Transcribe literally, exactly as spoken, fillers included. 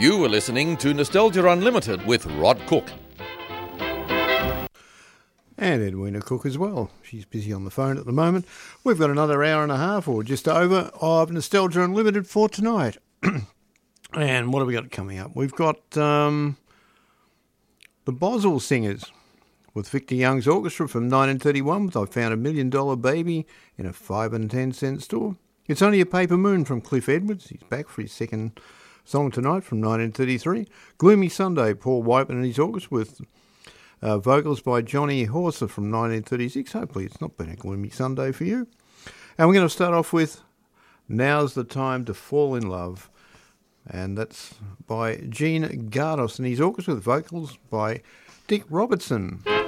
You were listening to Nostalgia Unlimited with Rod Cook. And Edwina Cook as well. She's busy on the phone at the moment. We've got another hour and a half or just over of Nostalgia Unlimited for tonight. And what have we got coming up? We've got um, the Boswell Singers with Victor Young's orchestra from nineteen thirty-one with I Found a Million Dollar Baby in a five and ten cent store. It's Only a Paper Moon from Cliff Edwards. He's back for his second song tonight from nineteen thirty-three. Gloomy Sunday, Paul Whiteman and his orchestra with uh, vocals by Johnny Horser from nineteen thirty-six. Hopefully it's not been a gloomy Sunday for you. And we're going to start off with Now's the Time to Fall in Love. And that's by Gene Gardos and his orchestra with vocals by Dick Robertson.